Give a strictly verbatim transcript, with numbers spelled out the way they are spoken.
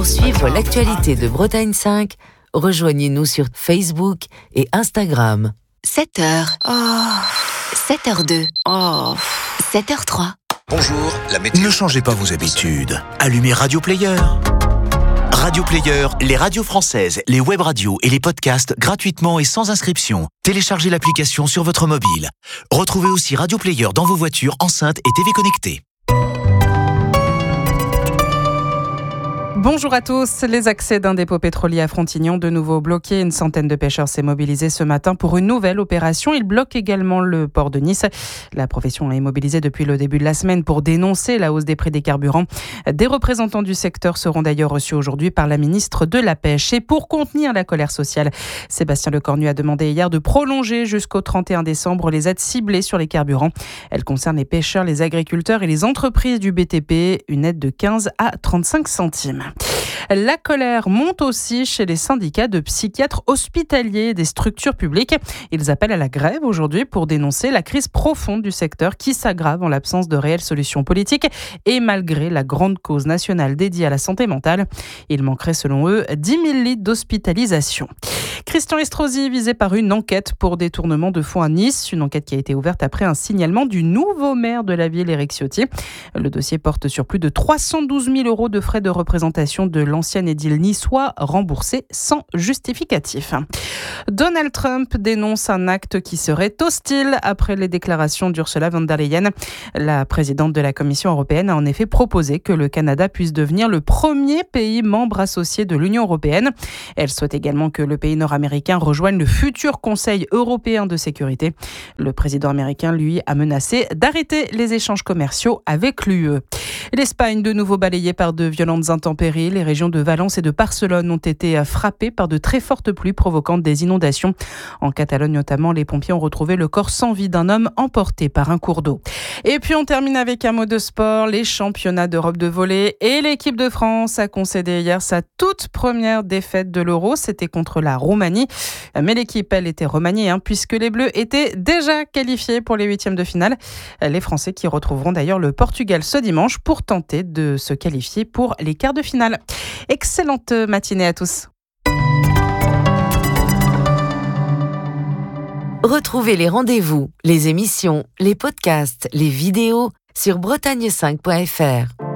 Pour suivre l'actualité de Bretagne cinq, rejoignez-nous sur Facebook et Instagram. sept heures. Oh. sept heures deux. Oh. sept heures trois. Bonjour, la météo. Ne changez pas vos habitudes. Allumez Radio Player. Radio Player, les radios françaises, les web radios et les podcasts gratuitement et sans inscription. Téléchargez l'application sur votre mobile. Retrouvez aussi Radio Player dans vos voitures, enceintes et T V connectées. Bonjour à tous. Les accès d'un dépôt pétrolier à Frontignan de nouveau bloqués. Une centaine de pêcheurs s'est mobilisée ce matin pour une nouvelle opération. Ils bloquent également le port de Nice. La profession est mobilisée depuis le début de la semaine pour dénoncer la hausse des prix des carburants. Des représentants du secteur seront d'ailleurs reçus aujourd'hui par la ministre de la Pêche. Et pour contenir la colère sociale, Sébastien Lecornu a demandé hier de prolonger jusqu'au trente et un décembre les aides ciblées sur les carburants. Elles concernent les pêcheurs, les agriculteurs et les entreprises du B T P. Une aide de quinze à trente-cinq centimes. La colère monte aussi chez les syndicats de psychiatres hospitaliers des structures publiques. Ils appellent à la grève aujourd'hui pour dénoncer la crise profonde du secteur qui s'aggrave en l'absence de réelles solutions politiques et malgré la grande cause nationale dédiée à la santé mentale. Il manquerait selon eux dix mille lits d'hospitalisation. Christian Estrosi visé par une enquête pour détournement de fonds à Nice. Une enquête qui a été ouverte après un signalement du nouveau maire de la ville, Éric Ciotti. Le dossier porte sur plus de trois cent douze mille euros de frais de représentation de l'ancien édile niçois remboursés sans justificatif. Donald Trump dénonce un acte qui serait hostile après les déclarations d'Ursula von der Leyen. La présidente de la Commission européenne a en effet proposé que le Canada puisse devenir le premier pays membre associé de l'Union européenne. Elle souhaite également que le pays nord-américain rejoigne le futur Conseil européen de sécurité. Le président américain, lui, a menacé d'arrêter les échanges commerciaux avec l'U E. L'Espagne, de nouveau balayée par de violentes intempéries. Les régions de Valence et de Barcelone ont été frappées par de très fortes pluies provoquant des inondations. En Catalogne notamment, les pompiers ont retrouvé le corps sans vie d'un homme emporté par un cours d'eau. Et puis on termine avec un mot de sport. Les championnats d'Europe de volley et l'équipe de France a concédé hier sa toute première défaite de l'Euro. C'était contre la Roumanie. Mais l'équipe, elle, était remaniée hein, puisque les Bleus étaient déjà qualifiés pour les huitièmes de finale. Les Français qui retrouveront d'ailleurs le Portugal ce dimanche pour tenter de se qualifier pour les quarts de finale. Excellente matinée à tous. Retrouvez les rendez-vous, les émissions, les podcasts, les vidéos sur bretagne cinq point f r.